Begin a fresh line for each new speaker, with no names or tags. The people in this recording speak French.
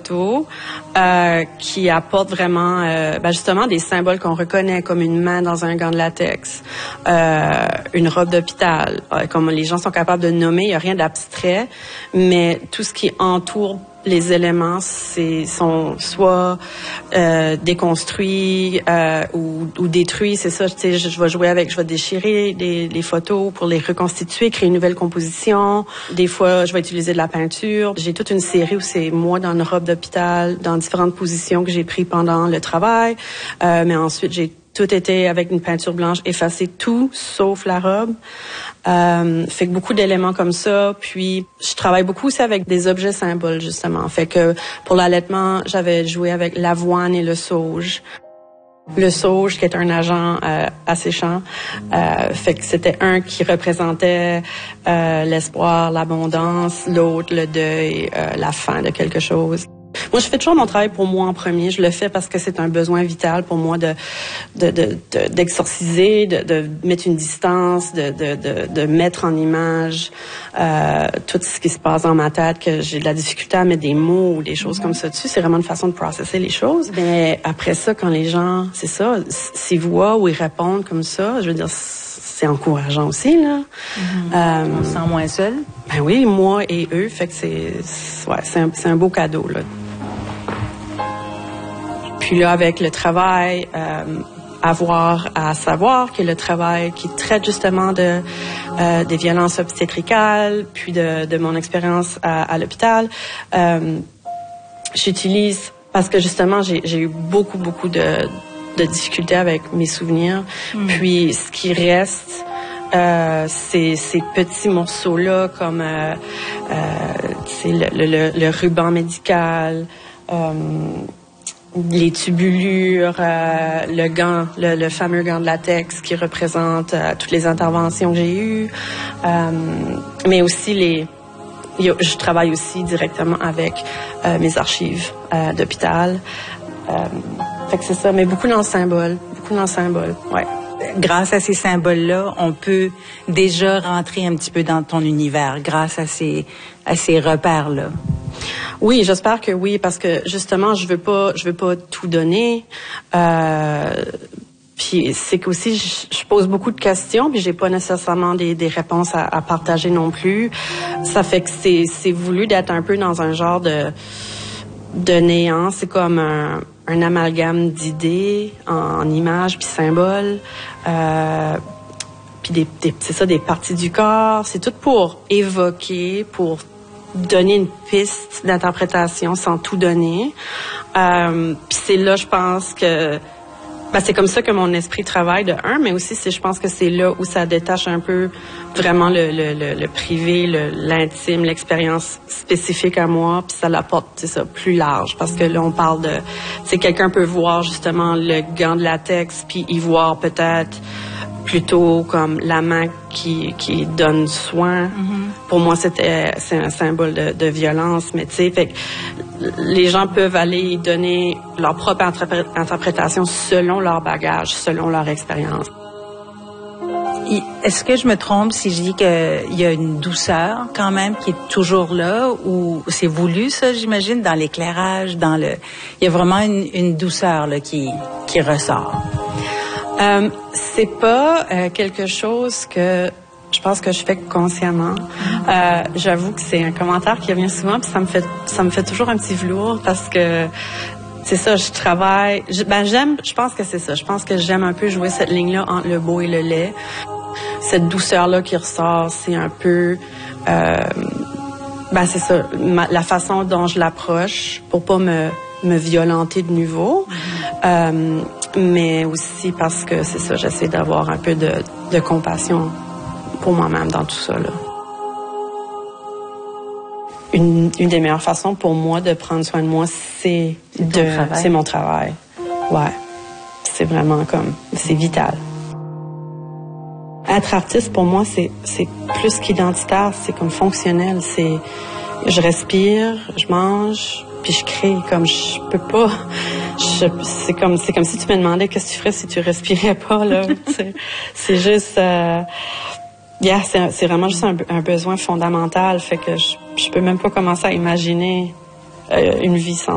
photos qui apportent vraiment justement des symboles qu'on reconnaît, comme une main dans un gant de latex, une robe d'hôpital, comme les gens sont capables de nommer. Il n'y a rien d'abstrait, mais tout ce qui entoure les éléments sont soit déconstruits ou détruits. C'est ça, tu sais, je vais déchirer les photos pour les reconstituer, créer une nouvelle composition. Des fois, je vais utiliser de la peinture. J'ai toute une série où c'est moi dans une robe d'hôpital, dans différentes positions que j'ai prises pendant le travail. Mais ensuite, j'ai tout été avec une peinture blanche, effacé tout sauf la robe. Fait que beaucoup d'éléments comme ça. Puis je travaille beaucoup aussi avec des objets symboles, justement. Fait que pour l'allaitement, j'avais joué avec l'avoine et le sauge. Le sauge, qui est un agent asséchant, fait que c'était un qui représentait l'espoir, l'abondance, l'autre, le deuil, la fin de quelque chose. Moi, je fais toujours mon travail pour moi en premier. Je le fais parce que c'est un besoin vital pour moi d'exorciser, de mettre une distance, de mettre en image tout ce qui se passe dans ma tête, que j'ai de la difficulté à mettre des mots ou des choses comme ça dessus. C'est vraiment une façon de processer les choses. Mais après ça, quand les gens, c'est ça, s'ils voient ou ils répondent comme ça, je veux dire, c'est encourageant aussi, là.
On se sent moins seul.
Ben oui, moi et eux, fait que c'est un beau cadeau, là. Puis là, avec le travail, avoir à savoir que le travail qui traite justement des violences obstétricales, puis de mon expérience à l'hôpital, j'utilise, parce que justement, j'ai eu beaucoup de difficultés avec mes souvenirs. Puis ce qui reste, ces petits morceaux-là, comme le ruban médical, les tubulures, le gant, le fameux gant de latex qui représente toutes les interventions que j'ai eues, mais aussi je travaille aussi directement avec mes archives d'hôpital. Fait que c'est ça, mais beaucoup dans le symbole, ouais.
Grâce à ces symboles-là, on peut déjà rentrer un petit peu dans ton univers, grâce à ces repères-là.
Oui, j'espère que oui, parce que justement, je veux pas tout donner. Puis c'est qu'aussi, je pose beaucoup de questions, puis j'ai pas nécessairement des réponses à partager non plus. Ça fait que c'est voulu d'être un peu dans un genre de néant. C'est comme un amalgame d'idées en images puis symboles. Puis c'est ça, des parties du corps. C'est tout pour évoquer, pour donner une piste d'interprétation sans tout donner. Puis c'est là, je pense que c'est comme ça que mon esprit travaille de un, mais aussi je pense que c'est là où ça détache un peu vraiment le privé, l'intime, l'expérience spécifique à moi, puis ça l'apporte, c'est ça, plus large, parce que là on parle de, quelqu'un peut voir justement le gant de latex, puis y voir peut-être plutôt comme la main qui donne soin. Pour moi, c'est un symbole de violence, mais tu sais, fait que les gens peuvent aller y donner leur propre interprétation selon leur bagage, selon leur expérience.
Est-ce que je me trompe si je dis qu'il y a une douceur quand même qui est toujours là, ou c'est voulu, ça, j'imagine, dans l'éclairage, il y a vraiment une douceur là qui ressort?
C'est pas quelque chose que je pense que je fais consciemment. J'avoue que c'est un commentaire qui revient souvent, puis ça me fait toujours un petit velours, parce que c'est ça, je travaille. Je pense que c'est ça. Je pense que j'aime un peu jouer cette ligne-là entre le beau et le laid. Cette douceur-là qui ressort, c'est un peu c'est ça, la façon dont je l'approche pour pas me violenter de nouveau. Mais aussi parce que c'est ça, j'essaie d'avoir un peu de compassion pour moi-même dans tout ça, là. Une des meilleures façons pour moi de prendre soin de moi, c'est mon travail. Ouais. C'est vraiment c'est vital. Être artiste, pour moi, c'est plus qu'identitaire, c'est comme fonctionnel. Je respire, je mange, puis je crée. Comme je peux pas. C'est comme si tu me demandais qu'est-ce que tu ferais si tu respirais pas, là. C'est juste. C'est vraiment juste un besoin fondamental. Fait que je peux même pas commencer à imaginer une vie sans